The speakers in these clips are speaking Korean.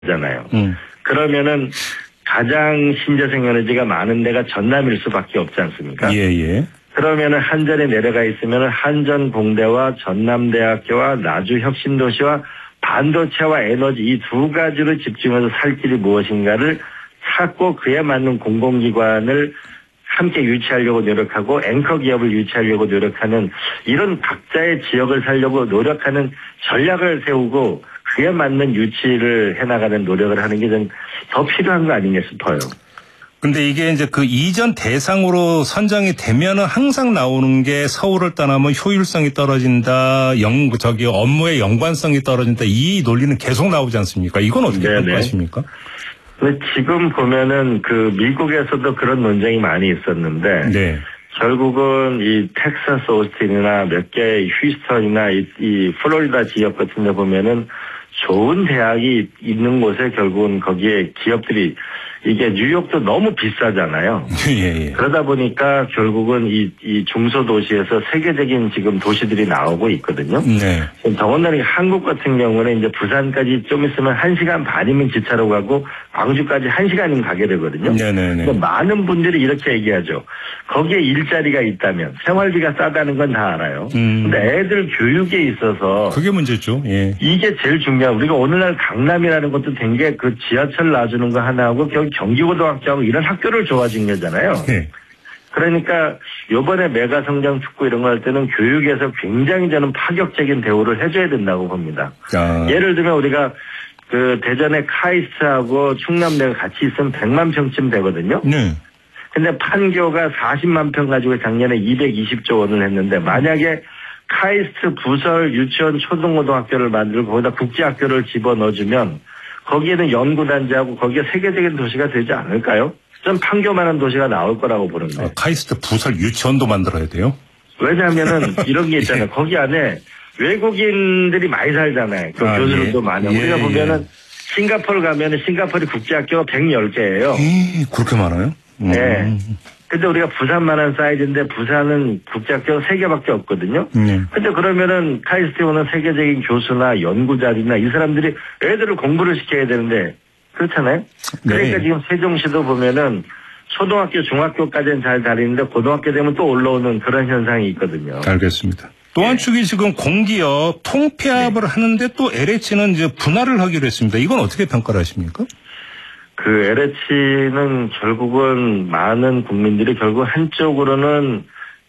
잖아요. 그러면은 가장 신재생 에너지가 많은 데가 전남일 수밖에 없지 않습니까? 예. 그러면은 한전에 내려가 있으면은 한전공대와 전남대학교와 나주혁신도시와 반도체와 에너지 이 두 가지로 집중해서 살 길이 무엇인가를 찾고 그에 맞는 공공기관을 함께 유치하려고 노력하고 앵커 기업을 유치하려고 노력하는 이런 각자의 지역을 살려고 노력하는 전략을 세우고 그에 맞는 유치를 해나가는 노력을 하는 게 좀 더 필요한 거 아니냐 싶어요. 근데 이게 이제 그 이전 대상으로 선정이 되면은 항상 나오는 게 서울을 떠나면 효율성이 떨어진다, 업무의 연관성이 떨어진다, 이 논리는 계속 나오지 않습니까? 이건 어떻게 평가하십니까? 지금 보면은 그 미국에서도 그런 논쟁이 많이 있었는데, 네. 결국은 이 텍사스 오스틴이나 몇 개 휴스턴이나 이 플로리다 지역 같은 데 보면은 좋은 대학이 있는 곳에 결국은 거기에 기업들이 이게 뉴욕도 너무 비싸잖아요. 예. 그러다 보니까 결국은 이 중소도시에서 세계적인 지금 도시들이 나오고 있거든요. 네. 더군다나 한국 같은 경우는 이제 부산까지 좀 있으면 1시간 반이면 기차로 가고 광주까지 1시간이면 가게 되거든요. 네네네. 많은 분들이 이렇게 얘기하죠. 거기에 일자리가 있다면 생활비가 싸다는 건 다 알아요. 근데 애들 교육에 있어서 그게 문제죠. 예. 이게 제일 중요한. 우리가 오늘날 강남이라는 것도 된 게 그 지하철 놔주는 거 하나하고 경기고등학교하고 이런 학교를 좋아진 거잖아요. 네. 그러니까 요번에 메가 성장 축구 이런 거 할 때는 교육에서 굉장히 저는 파격적인 대우를 해줘야 된다고 봅니다. 예를 들면 우리가 그 대전의 카이스트하고 충남대가 같이 있으면 100만 평쯤 되거든요. 네. 근데 판교가 40만 평 가지고 작년에 220조 원을 했는데 만약에 카이스트 부설 유치원 초등고등학교를 만들고 거기다 국제학교를 집어넣어주면 거기에는 연구단지하고 거기에 세계적인 도시가 되지 않을까요? 전 판교만한 도시가 나올 거라고 보는데. 카이스트 부설 유치원도 만들어야 돼요? 왜냐하면은 이런 게 있잖아요. 거기 안에 외국인들이 많이 살잖아요. 그 교수들도 많아요. 우리가 보면은 싱가포르 가면은 싱가포르 국제학교가 110개예요. 그렇게 많아요? 네. 근데 우리가 부산만한 사이즈인데 부산은 국제학교가 3개밖에 없거든요. 근데 그러면은 카이스트에 오는 세계적인 교수나 연구 자리나 이 사람들이 애들을 공부를 시켜야 되는데 그렇잖아요. 그러니까 지금 세종시도 보면은 초등학교, 중학교까지는 잘 다니는데 고등학교 되면 또 올라오는 그런 현상이 있거든요. 알겠습니다. 또 한 축이 지금 공기업 통폐합을 하는데 또 LH는 이제 분할을 하기로 했습니다. 이건 어떻게 평가를 하십니까? 그 LH는 결국은 많은 국민들이 결국 한쪽으로는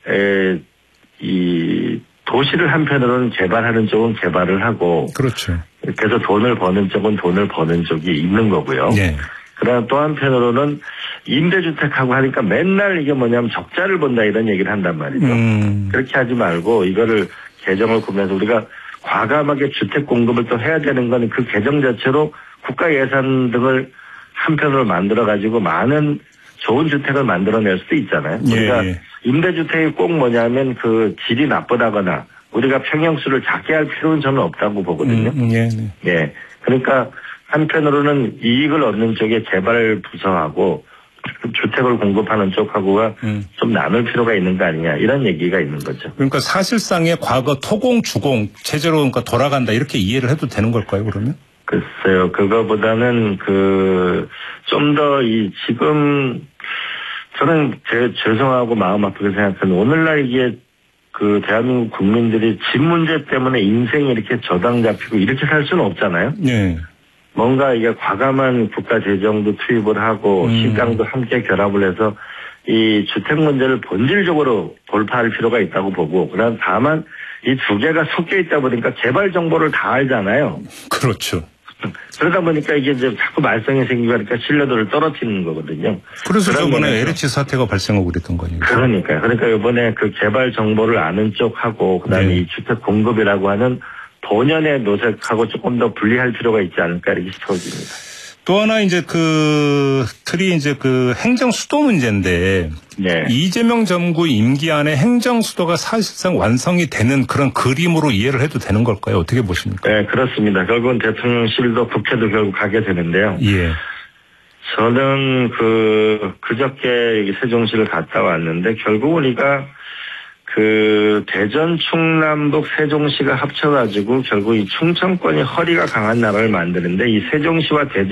이 도시를 한편으로는 개발하는 쪽은 개발을 하고 그렇죠. 그래서 돈을 버는 쪽은 돈을 버는 쪽이 있는 거고요. 네. 그러나 또 한편으로는 임대주택하고 하니까 맨날 이게 뭐냐면 적자를 본다 이런 얘기를 한단 말이죠. 그렇게 하지 말고 이거를 개정을 꾸면서 우리가 과감하게 주택 공급을 또 해야 되는 건 그 개정 자체로 국가 예산 등을 한편으로 만들어가지고 많은 좋은 주택을 만들어낼 수도 있잖아요. 우리가 임대주택이 꼭 뭐냐면 그 질이 나쁘다거나 우리가 평형수를 작게 할 필요는 저는 없다고 보거든요. 예. 그러니까 한편으로는 이익을 얻는 쪽에 개발 부서하고 주택을 공급하는 쪽하고가 좀 나눌 필요가 있는 거 아니냐 이런 얘기가 있는 거죠. 그러니까 사실상의 과거 토공 주공 체제로 그러니까 돌아간다 이렇게 이해를 해도 되는 걸까요 그러면? 글쎄요. 그거보다는 좀 더 지금 저는 죄송하고 마음 아프게 생각하는 오늘날 이게 그 대한민국 국민들이 집 문제 때문에 인생이 이렇게 저당 잡히고 이렇게 살 수는 없잖아요. 네. 뭔가 이게 과감한 국가 재정도 투입을 하고 시장도 함께 결합을 해서 이 주택 문제를 본질적으로 돌파할 필요가 있다고 보고 그다음 다만 이 두 개가 섞여 있다 보니까 개발 정보를 다 알잖아요. 그렇죠. 그러다 보니까 이게 이제 자꾸 말썽이 생기고 하니까 신뢰도를 떨어뜨리는 거거든요. 그래서 저번에 LH 사태가 발생하고 그랬던 거예요. 그러니까요. 그러니까 이번에 그 개발 정보를 아는 쪽하고 그다음에 이 주택 공급이라고 하는 본연의 노색하고 조금 더 분리할 필요가 있지 않을까 이렇게 싶어집니다. 또 하나 이제 틀이 이제 행정 수도 문제인데 이재명 정부 임기 안에 행정 수도가 사실상 완성이 되는 그런 그림으로 이해를 해도 되는 걸까요? 어떻게 보십니까? 네, 그렇습니다. 결국은 대통령실도 국회도 결국 가게 되는데요. 예. 저는 그저께 세종시를 갔다 왔는데 결국 우리가 그 대전, 충남북, 세종시가 합쳐가지고 결국 이 충청권이 허리가 강한 나라를 만드는데 이 세종시와 대전